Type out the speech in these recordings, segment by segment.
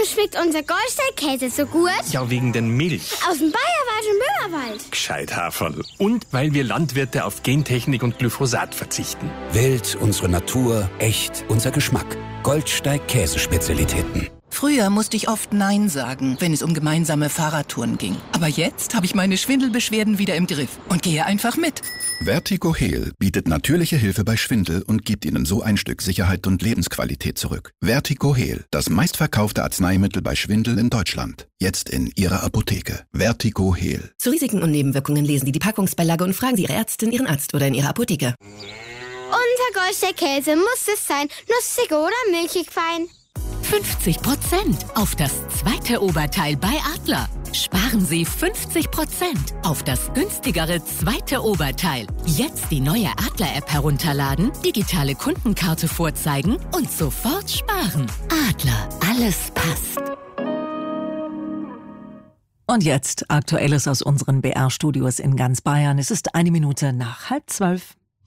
schmeckt unser Goldsteig-Käse so gut? Ja, wegen den Milch. Aus dem Bayerischen Böhmerwald. Gescheit, Haferl. Und weil wir Landwirte auf Gentechnik und Glyphosat verzichten. Wählt unsere Natur, echt unser Geschmack. Goldsteig-Käsespezialitäten. Früher musste ich oft Nein sagen, wenn es um gemeinsame Fahrradtouren ging. Aber jetzt habe ich meine Schwindelbeschwerden wieder im Griff und gehe einfach mit. Vertigo-Heal bietet natürliche Hilfe bei Schwindel und gibt Ihnen so ein Stück Sicherheit und Lebensqualität zurück. Vertigo-Heal, das meistverkaufte Arzneimittel bei Schwindel in Deutschland. Jetzt in Ihrer Apotheke. Vertigo-Heal. Zu Risiken und Nebenwirkungen lesen Sie die Packungsbeilage und fragen Sie Ihre Ärztin, Ihren Arzt oder in Ihrer Apotheke. Unser Goldsteig-Käse muss es sein. Nussig oder milchig fein. 50% auf das zweite Oberteil bei Adler. Sparen Sie 50% auf das günstigere zweite Oberteil. Jetzt die neue Adler-App herunterladen, digitale Kundenkarte vorzeigen und sofort sparen. Adler, alles passt. Und jetzt Aktuelles aus unseren BR-Studios in ganz Bayern. Es ist 1 Minute nach 11:30.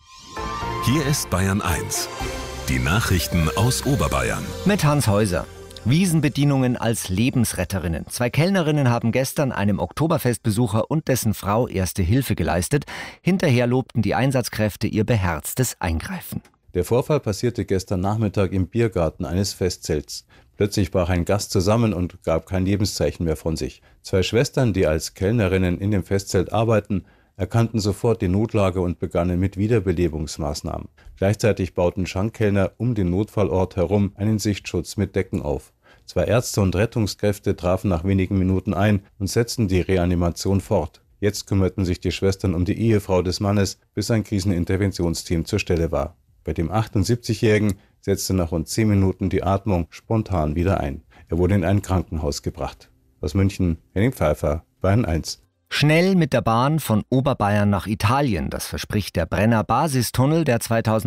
Hier ist Bayern 1. Die Nachrichten aus Oberbayern. Mit Hans Häuser. Wiesenbedienungen als Lebensretterinnen. 2 Kellnerinnen haben gestern einem Oktoberfestbesucher und dessen Frau erste Hilfe geleistet. Hinterher lobten die Einsatzkräfte ihr beherztes Eingreifen. Der Vorfall passierte gestern Nachmittag im Biergarten eines Festzelts. Plötzlich brach ein Gast zusammen und gab kein Lebenszeichen mehr von sich. 2 Schwestern, die als Kellnerinnen in dem Festzelt arbeiten, erkannten sofort die Notlage und begannen mit Wiederbelebungsmaßnahmen. Gleichzeitig bauten Schankkellner um den Notfallort herum einen Sichtschutz mit Decken auf. 2 Ärzte und Rettungskräfte trafen nach wenigen Minuten ein und setzten die Reanimation fort. Jetzt kümmerten sich die Schwestern um die Ehefrau des Mannes, bis ein Kriseninterventionsteam zur Stelle war. Bei dem 78-Jährigen setzte nach rund 10 Minuten die Atmung spontan wieder ein. Er wurde in ein Krankenhaus gebracht. Aus München, Henning Pfeiffer, Bayern 1. Schnell mit der Bahn von Oberbayern nach Italien, das verspricht der Brenner Basistunnel, der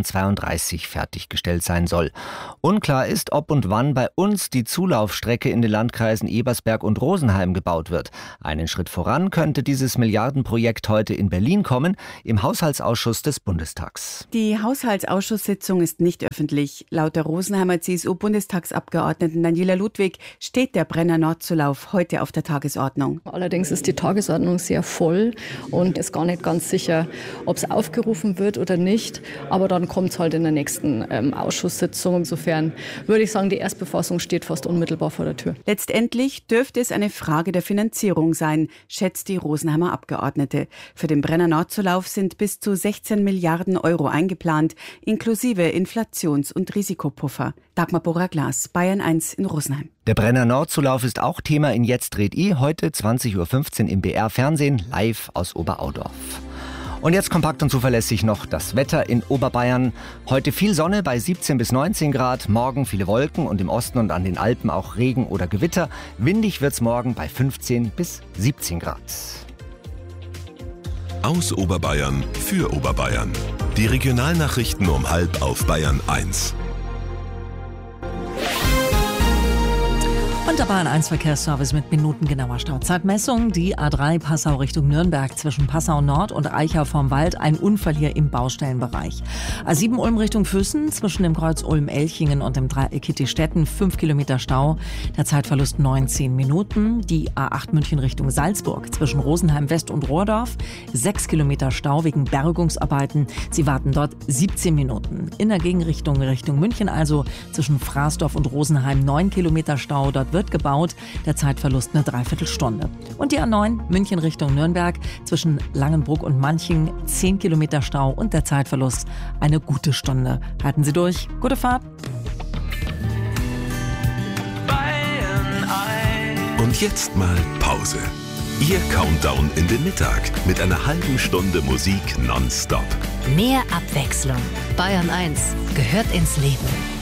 2032 fertiggestellt sein soll. Unklar ist, ob und wann bei uns die Zulaufstrecke in den Landkreisen Ebersberg und Rosenheim gebaut wird. Einen Schritt voran könnte dieses Milliardenprojekt heute in Berlin kommen, im Haushaltsausschuss des Bundestags. Die Haushaltsausschusssitzung ist nicht öffentlich. Laut der Rosenheimer CSU-Bundestagsabgeordneten Daniela Ludwig steht der Brenner Nordzulauf heute auf der Tagesordnung. Allerdings ist die Tagesordnung sehr voll und ist gar nicht ganz sicher, ob es aufgerufen wird oder nicht. Aber dann kommt es halt in der nächsten Ausschusssitzung. Insofern würde ich sagen, die Erstbefassung steht fast unmittelbar vor der Tür. Letztendlich dürfte es eine Frage der Finanzierung sein, schätzt die Rosenheimer Abgeordnete. Für den Brenner Nordzulauf sind bis zu 16 Milliarden Euro eingeplant, inklusive Inflations- und Risikopuffer. Dagmar Bora-Glas, Bayern 1 in Rosenheim. Der Brenner Nordzulauf ist auch Thema in Jetzt dreht I, heute 20.15 Uhr im BR-Fernsehen, live aus Oberaudorf. Und jetzt kompakt und zuverlässig noch das Wetter in Oberbayern. Heute viel Sonne bei 17 bis 19 Grad, morgen viele Wolken und im Osten und an den Alpen auch Regen oder Gewitter. Windig wird's morgen bei 15 bis 17 Grad. Aus Oberbayern für Oberbayern. Die Regionalnachrichten um 12:30 auf Bayern 1. Und der Bayern 1 Verkehrsservice mit minutengenauer Stauzeitmessung. Die A3 Passau Richtung Nürnberg zwischen Passau Nord und Eichau vorm Wald. Ein Unfall hier im Baustellenbereich. A7 Ulm Richtung Füssen zwischen dem Kreuz Ulm-Elchingen und dem Dreieck Kittistetten 5 Kilometer Stau. Der Zeitverlust 19 Minuten. Die A8 München Richtung Salzburg zwischen Rosenheim West und Rohrdorf 6 Kilometer Stau wegen Bergungsarbeiten. Sie warten dort 17 Minuten. In der Gegenrichtung Richtung München also zwischen Fraßdorf und Rosenheim 9 Kilometer Stau. Dort wird gebaut, der Zeitverlust eine Dreiviertelstunde. Und die A9 München Richtung Nürnberg zwischen Langenbruck und Manching 10 Kilometer Stau und der Zeitverlust eine gute Stunde. Halten Sie durch, gute Fahrt. Und jetzt mal Pause. Ihr Countdown in den Mittag mit einer halben Stunde Musik nonstop. Mehr Abwechslung. Bayern 1 gehört ins Leben.